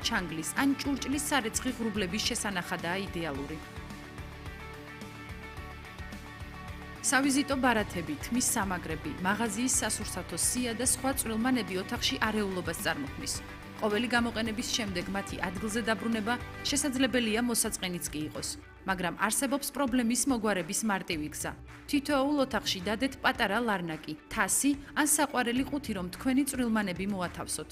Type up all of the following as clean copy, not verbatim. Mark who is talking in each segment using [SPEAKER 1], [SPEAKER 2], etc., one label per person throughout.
[SPEAKER 1] ჩანგლის ან ჭურჭლის სარეცხი ღრუბლების შესანახადაა იდეალური. სავიზიტო ბარათები, თმის სამაგრები, მაღაზიის სასურსათო სია და სხვა წვრილმანები ოთახში არეულობას წარმოქმნის. ყოველი გამოყენების შემდეგ მათი ადგილზე დაბრუნება შესაძლებელია მოსაწყენიც კი იყოს, მაგრამ არსებობს პრობლემის მოგვარების მარტივი გზა. თითოეულ ოთახში დადეთ პატარა ლარნაკი, თასი ან საყვარელი ყუთი, რომ თქვენი წვრილმანები მოათავსოთ.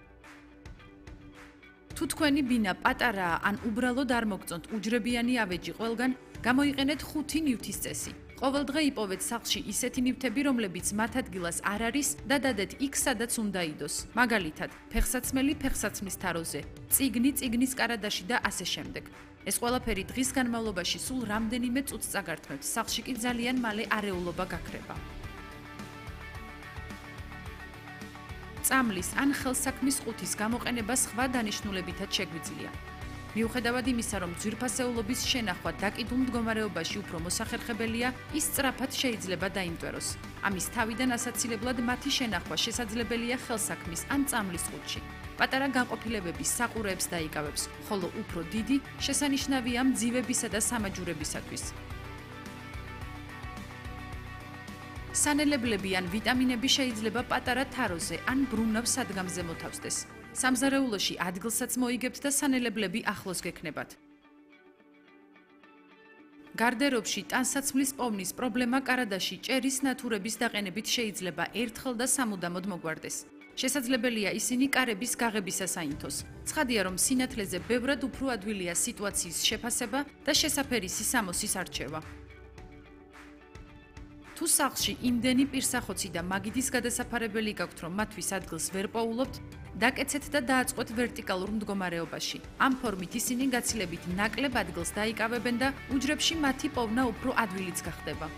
[SPEAKER 1] თუ თქვენი ბინა პატარაა ან უბრალოდ არ მოგწონთ უჯრებიანი ავეჯი ყველგან, გამოიყენეთ 5 ნივთის წესი. ყოველ დღე იპოვეთ სახლში ისეთი ნივთები, რომლებიც მათ ადგილას არ არის და დადეთ იქ, სადაც უნდა იდოს. მაგალითად, ფეხსაცმელი ფეხსაცმლის თაროზე, წიგნი წიგნის კარადაში და ასე შემდეგ. ეს ყველაფერი დღის განმავლობაში სულ რამდენიმე წუთს წაგართმევთ, სახლში კი ძალიან მალე არეულობა გაქრება. წამლის ან ხელსაქმის ყუთის გამოყენება სხვა დანიშნულებითაც შეგვიძლია. მიუხედავად იმისა, რომ ძვირფასეულობის შენახვა დაკიდულ მდგომარეობაში უფრო მოსახერხებელია, ის სწრაფად შეიძლება დაიმტვეროს. ამის თავიდან ასაცილებლად მათი შენახვა შესაძლებელია ხელსაქმის ან წამლის ყუთში. პატარა განყოფილებების საყურეებს დაიკავებს, ხოლო უფრო დიდი შესანიშნავია მძივებისა და სამაჯურებისათვის. სანელებლები ან ვიტამინები შეიძლება პატარა თაროზე ან ბრუნავ სადგამზე მოთავსდეს. სამზარეულოში ადგილსაც მოიგებთ და სანელებლები ახლოს გექნებათ. გარდერობში ტანსაცმლის პოვნის პრობლემა კარადაში ჭერის ნათურების დაყენებით შეიძლება ერთხელ და სამუდამოდ მოგვარდეს. შესაძლებელია ისინი კარების გაღებისას აინთოს. ცხადია, რომ სინათლეზე ბევრად უფრო ადვილია სიტუაციის შეფასება და შესაფერისი სამოსის არჩევა. თუ სახლში იმდენი პირსახოცი და მაგიდის გადასაფარებელი გაქვთ, რომ მათთვის ადგილს ვერ პოულობთ, დაკეცეთ და დააწყვეთ ვერტიკალურ მდგომარეობაში. ამ ფორმით ისინი გაცილებით ნაკლებ ადგილს დაიკავებენ და უჯრებში მათი პოვნა უფრო ადვილიც გახდება.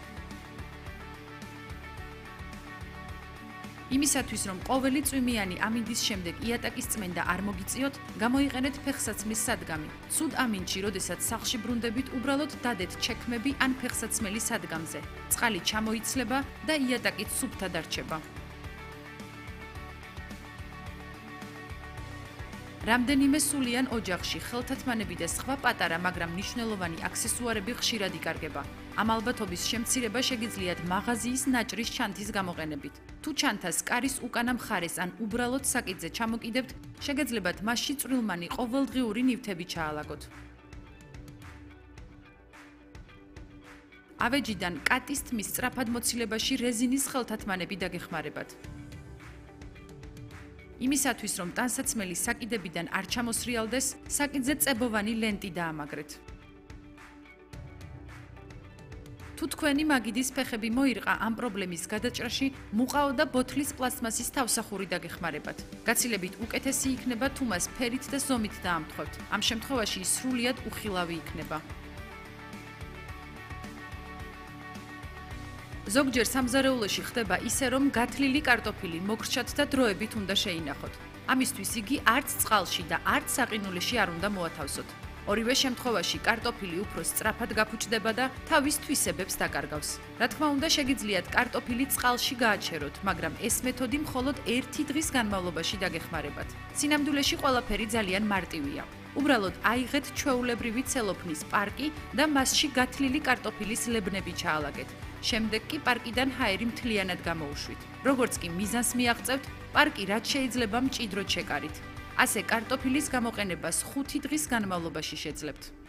[SPEAKER 1] იმისათვის, რომ ყოველი წვიმიანი ამინდის შემდეგ იატაკის წმენდა არ მოგიწიოთ, გამოიყენეთ ფეხსაცმლის სადგამი. ცუდ ამინდში, როდესაც სახლში ბრუნდებით, უბრალოდ დადეთ ჩექმები ან ფეხსაცმელი სადგამზე. წყალი ჩამოიცლება და იატაკიც სუფთად არჩება. რამდენიმე სულიან ოჯახში ხელთათმანები და სხვა პატარა, მაგრამ მნიშვნელოვანი აქსესუარები ხშირად იკარგება. ამ ალბათობის შემცირება შეგიძლიათ მაღაზიის ნაჭრის ჩანთის გამოყენებით. თუ ჩანთას კარის უკანა მხარეს ან უბრალოდ საკიდზე ჩამოკიდებთ, შეგეძლებათ მასში წვრილმანი ყოველდღიური ნივთები ჩაალაგოთ. ავეჯიდან კატის თმის სწრაფად მოცილებაში რეზინის ხელთათმანები დაგეხმარებათ. იმისათვის, რომ ტანსაცმელი საკიდებიდან არ ჩამოსრიალდეს, საკიდზე წებოვანი ლენტი დაამაგრეთ. თუ თქვენი მაგიდის ფეხები მოირყა ამ პრობლემის გადაჭრაში, მუყაო და ბოთლის პლასტმასის თავსახური დაგეხმარებათ. გაცილებით უკეთესი იქნება, თუ მას ფერით და ზომით დაამტყევთ. ამ შემთხვევაში ის სრულიად უხილავი იქნება. ზოგჯერ სამზარეულოში ხდება ისე, რომ გათლილი კარტოფილი მოგრჩათ და დროებით უნდა შეინახოთ. ამისთვის იგი არც წყალში და არც საყინულში არ უნდა მოათავსოთ. ორივე შემთხვევაში კარტოფილი უფრო სწრაფად გაფუჭდება და თავის თვისებებს დაკარგავს. რა თქმა უნდა, შეგიძლიათ კარტოფილი წყალში გააჩეროთ, მაგრამ ეს მეთოდი მხოლოდ 1 დღის განმავლობაში დაგეხმარებათ. სინამდვილეში ყველაფერი ძალიან მარტივია. უბრალოდ აიღეთ ჩვეულებრივი ცელოფნის პარკი და მასში გათლილი კარტოფილის ლებნები ჩაალაგეთ. შემდეგ კი პარკიდან ჰაერი მთლიანად გამოუშვით. როგორც კი მიზანს მიაღწევთ, პარკი რაც შეიძლება მჭიდროდ შეკარით. ასე კარტოფილის გამოყენებას 5 დღის განმავლობაში შეძლებთ.